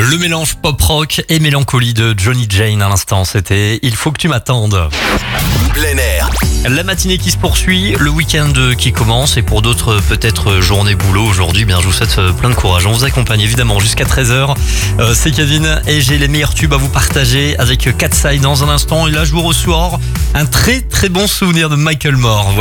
Le mélange pop-rock et mélancolie de Johnny Jane à l'instant, c'était Il faut que tu m'attendes. Plein air. La matinée qui se poursuit, le week-end qui commence et pour d'autres peut-être journée boulot aujourd'hui, bien je vous souhaite plein de courage. On vous accompagne évidemment jusqu'à 13h. C'est Kevin et j'ai les meilleurs tubes à vous partager avec Katseye dans un instant. Et là je vous ressors un très très bon souvenir de Michael Moore.